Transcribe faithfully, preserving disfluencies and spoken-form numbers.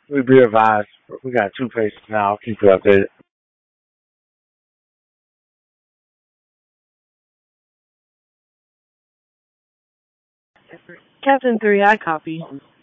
We be advised. We got two patients now. I'll keep you updated. Captain three, I copy.